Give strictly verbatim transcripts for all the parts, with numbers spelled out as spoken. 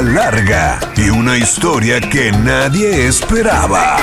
vida larga y una historia que nadie esperaba.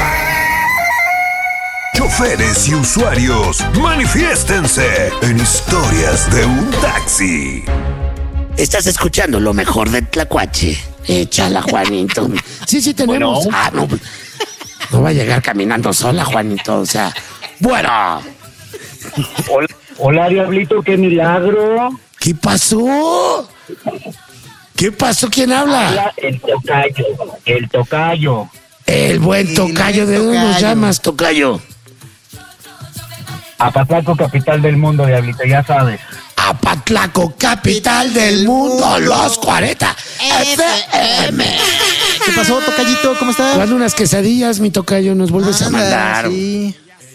Choferes y usuarios, manifiéstense en Historias de un Taxi. Estás escuchando lo mejor de Tlacuache. Échala, Juanito. Sí, sí tenemos. Bueno. Ah, no, no va a llegar caminando sola, Juanito. O sea, bueno. Hola, hola, Diablito, qué milagro. ¿Qué pasó? ¿Qué pasó? ¿Quién habla? Habla el tocayo, el tocayo. El buen tocayo. ¿De dónde nos llamas, tocayo? Apatlaco, capital del mundo, Diablito, ya sabes. Apatlaco, capital del mundo, los cuarenta F M. ¿Qué pasó, tocayito? ¿Cómo estás? Dale unas quesadillas, mi tocayo, nos vuelves ah, a mandar. Sí.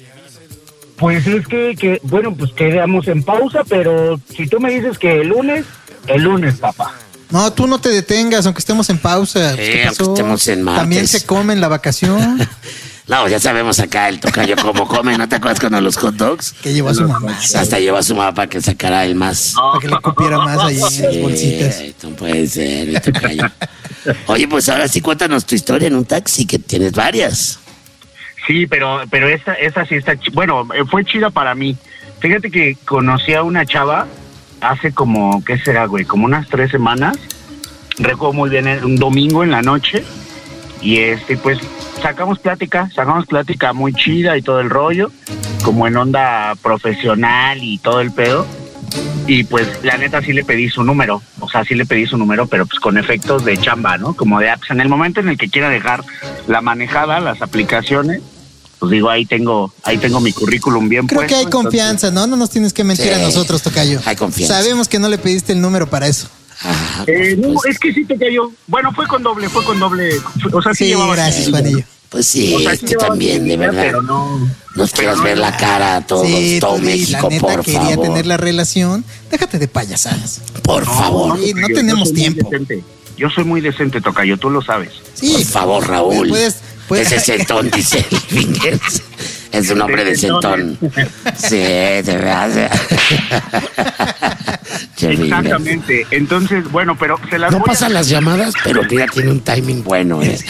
Pues es que, que, bueno, pues quedamos en pausa, pero si tú me dices que el lunes, el lunes, papá. No, tú no te detengas, aunque estemos en pausa. Sí, aunque estemos en martes. También se come en la vacación. No, ya sabemos acá el tocayo cómo come, ¿no te acuerdas cuando los hot dogs? Que llevó a su mamá. Hasta llevó a su mamá para que sacara el más. Para que le cupiera más ahí sí, en las bolsitas. No puede ser, el tocayo. Oye, pues ahora sí cuéntanos tu historia en un taxi, que tienes varias. Sí, pero pero esta, esta sí está, ch- bueno, fue chida para mí. Fíjate que conocí a una chava hace como, ¿qué será, güey? Como unas tres semanas. Recuerdo muy bien, un domingo en la noche. Y este, pues, sacamos plática, sacamos plática muy chida y todo el rollo, como en onda profesional y todo el pedo. Y pues, la neta, sí le pedí su número. O sea, sí le pedí su número, pero pues con efectos de chamba, ¿no? Como de apps. En el momento en el que quiera dejar la manejada, las aplicaciones, pues digo, ahí tengo, ahí tengo mi currículum bien Creo puesto. que hay confianza, entonces... ¿no? No nos tienes que mentir sí, a nosotros, tocayo. Hay confianza. Sabemos que no le pediste el número para eso. Ah, eh, no, pues, es que sí te cayó. Bueno, fue con doble, fue con doble. O sea, sí, sí llevaba gracias, Juanillo. Pues sí, o sea, es sí que también, de verdad. Pero no. Nos quieras ver la cara a todos, Sí, todo tú, México, la neta por quería favor. tener la relación. Déjate de payasadas. Por favor. Sí, no yo, tenemos yo tiempo. Yo soy muy decente, tocayo, tú lo sabes. Sí, por favor, Raúl. Puedes, puedes... Ese centón, dice el Fingers. Es un hombre de centón. Sí, de verdad. Exactamente. Entonces, bueno, pero se las No voy pasan a... las llamadas, pero mira, tiene un timing bueno, ¿eh?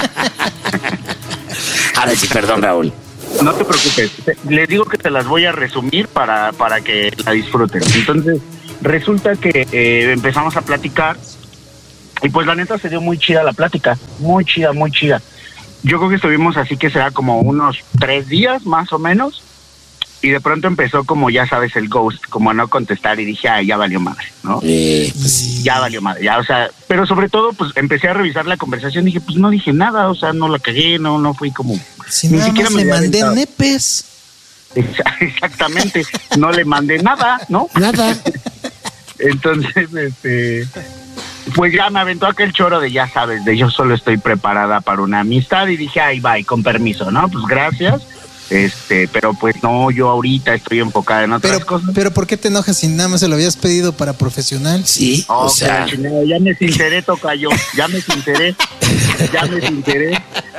Ahora sí, perdón, Raúl. No te preocupes. Les digo que te las voy a resumir para, para que la disfruten. Entonces, resulta que eh, empezamos a platicar y pues la neta se dio muy chida la plática. Muy chida, muy chida. Yo creo que estuvimos así que será como unos tres días más o menos. Y de pronto empezó como, ya sabes, el ghost, como a no contestar y dije, ay, ya valió madre, ¿no? Eh, pues, ya valió madre, ya, o sea, pero sobre todo, pues empecé a revisar la conversación y dije, pues no dije nada, o sea, no la cagué, no, no fui como... Si ni siquiera me le mandé aventado. Nepes. Exactamente, no le mandé nada, ¿no? Nada. Entonces, este... pues ya me aventó aquel choro de ya sabes, de yo solo estoy preparada para una amistad y dije, ay, bye, con permiso, ¿no? Pues gracias. Este, pero pues no, yo ahorita estoy enfocada en otras pero, cosas. Pero ¿por qué te enojas si nada más se lo habías pedido para profesional? Sí, oh, o sea... Chingado, ya me sinceré, tocayo, ya me sinceré, ya me sinceré.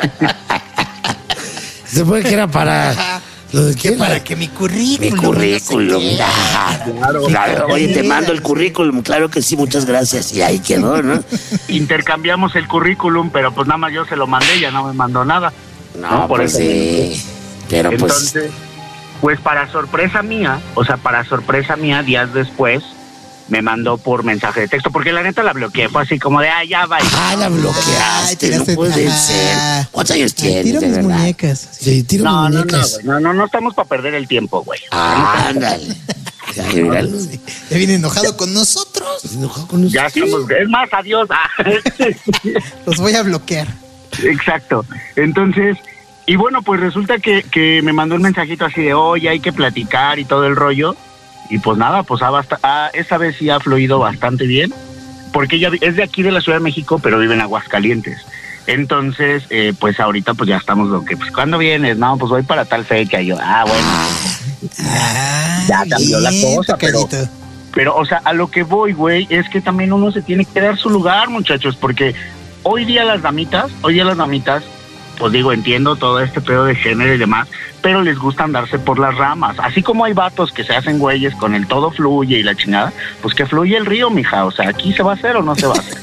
Se puede que era para... ¿Lo de qué? Para que mi currículum... Mi currículum, no sé claro, claro. Oye, te mando el currículum, claro que sí, muchas gracias. Y ahí quedó, ¿no? Intercambiamos el currículum, pero pues nada más yo se lo mandé, ya no me mandó nada. No, no por pues eso sí... Pero entonces, pues... pues para sorpresa mía, o sea, para sorpresa mía, días después, me mandó por mensaje de texto, porque la neta la bloqueé, fue así como de, ah, ya va. Ah, la bloqueaste, ay, no puede ah, ser. ¿Cuántos años tienes, tiro de mis verdad? Muñecas. Sí, tiro no, mis no, muñecas. No, no, no, no estamos para perder el tiempo, güey. Ah, ándale. Ya, ya viene enojado con nosotros. Enojado con nosotros. Ya estamos, es más, adiós. Los voy a bloquear. Exacto, entonces... Y bueno, pues resulta que, que me mandó un mensajito así de, oye, hay que platicar y todo el rollo. Y pues nada, pues ha bast- ah, esta vez sí ha fluido bastante bien. Porque ella es de aquí de la Ciudad de México, pero vive en Aguascalientes. Entonces, eh, pues ahorita pues ya estamos lo que, pues ¿cuándo vienes? No, pues voy para tal fecha. Y yo, ah, bueno. Ah, ya cambió la cosa, pero, pero... Pero, o sea, a lo que voy, güey, es que también uno se tiene que dar su lugar, muchachos. Porque hoy día las damitas, hoy día las damitas... pues digo, entiendo todo este pedo de género y demás, pero les gusta andarse por las ramas. Así como hay vatos que se hacen güeyes con el todo fluye y la chingada, pues que fluye el río, mija. O sea, ¿aquí se va a hacer o no se va a hacer? Ah,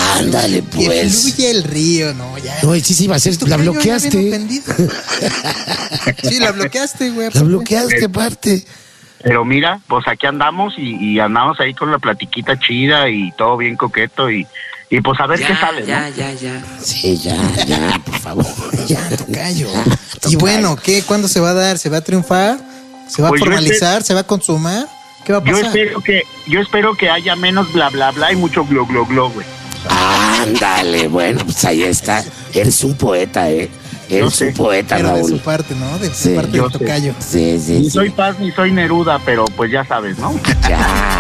Ándale, Que pues. fluye el río, no, ya. No, y sí, sí, va a ser. Tu La gallo ya bien bloqueaste. ofendido. Sí, la bloqueaste, güey. La bloqueaste, aparte. Pero mira, pues aquí andamos y, y andamos ahí con la platiquita chida y todo bien coqueto y, y pues a ver Ya, qué sale, ya, ¿no? ya, ya. Sí, ya, ya, por favor. Ya, tocayo. Ya, Y tocayo. bueno, ¿qué? ¿Cuándo se va a dar? ¿Se va a triunfar? ¿Se va Pues a yo formalizar? ¿Se va a consumar? ¿Qué va a Yo pasar? espero que, yo espero que haya menos bla bla bla y mucho glo glo glo, güey. Ándale, bueno, pues ahí está. Eres un poeta, ¿eh? Eres Yo sé, un poeta, Pero de Raúl. su parte, ¿no? De su Sí, parte yo del sé. tocayo. Sí, sí, Ni sí. soy Paz ni soy Neruda, pero pues ya sabes, ¿no? Ya.